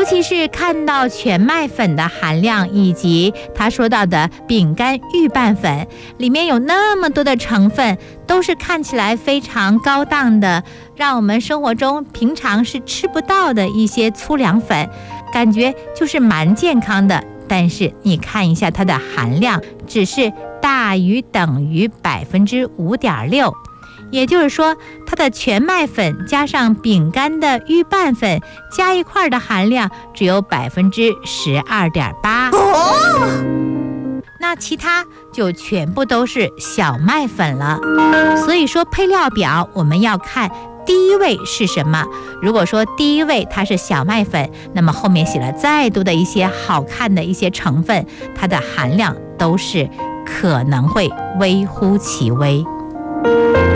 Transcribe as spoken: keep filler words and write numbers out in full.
尤其是看到全麦粉的含量，以及他说到的饼干预拌粉，里面有那么多的成分，都是看起来非常高档的，让我们生活中平常是吃不到的一些粗粮粉，感觉就是蛮健康的。但是你看一下它的含量，只是大于等于百分之五点六。也就是说，它的全麦粉加上饼干的预拌粉加一块的含量只有百分之十二点八。那其他就全部都是小麦粉了。所以说配料表我们要看第一位是什么。如果说第一位它是小麦粉，那么后面写了再多的一些好看的一些成分，它的含量都是可能会微乎其微。